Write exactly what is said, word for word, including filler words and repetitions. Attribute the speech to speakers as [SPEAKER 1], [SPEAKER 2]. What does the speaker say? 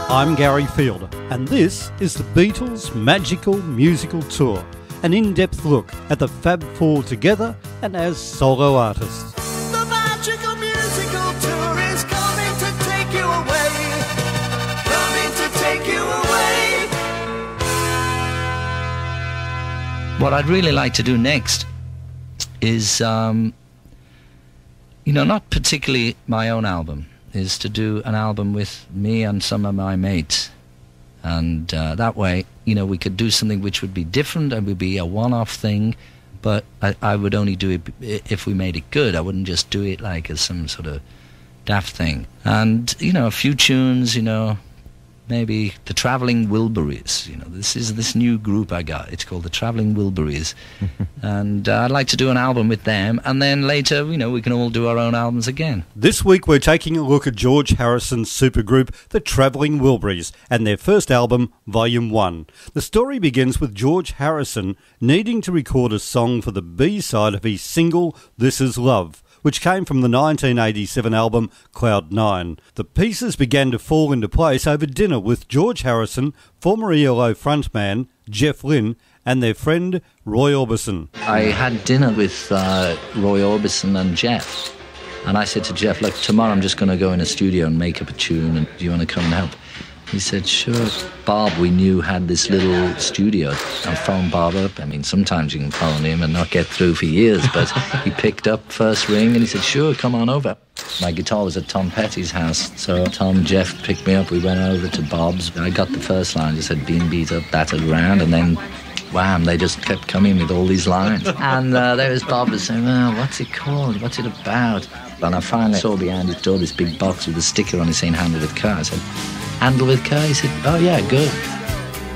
[SPEAKER 1] I'm Gary Fielder, and this is the Beatles Magical Musical Tour, an in-depth look at the Fab Four together and as solo artists.
[SPEAKER 2] The Magical Musical Tour is coming to take you away, coming to take you away.
[SPEAKER 3] What I'd really like to do next is, um, you know, not particularly my own album, is to do an album with me and some of my mates. And uh, that way, you know, we could do something which would be different and would be a one-off thing, but I, I would only do it if we made it good. I wouldn't just do it like as some sort of daft thing. And, you know, a few tunes, you know, maybe the Travelling Wilburys. You know, this is this new group I got. It's called the Travelling Wilburys. And uh, I'd like to do an album with them, and then later, you know, we can all do our own albums again.
[SPEAKER 1] This week we're taking a look at George Harrison's supergroup, the Travelling Wilburys, and their first album, Volume one. The story begins with George Harrison needing to record a song for the B-side of his single, This Is Love, which came from the nineteen eighty-seven album Cloud Nine. The pieces began to fall into place over dinner with George Harrison, former E L O frontman Jeff Lynne, and their friend Roy Orbison.
[SPEAKER 3] I had dinner with uh, Roy Orbison and Jeff, and I said to Jeff, look, tomorrow I'm just going to go in a studio and make up a tune, and do you want to come and help? He said, sure. Bob, we knew, had this little studio. I phoned Bob up. I mean, sometimes you can phone him and not get through for years, but he picked up first ring and he said, sure, come on over. My guitar was at Tom Petty's house, so Tom, Jeff picked me up. We went over to Bob's. I got the first line, just said, been beat up, battered around, and then wham, they just kept coming with all these lines. And uh, there was Bob was saying, well, what's it called? What's it about? And I finally saw behind his door this big box with a sticker on it saying, handle with car. I said, handle with car? He said, oh yeah, good.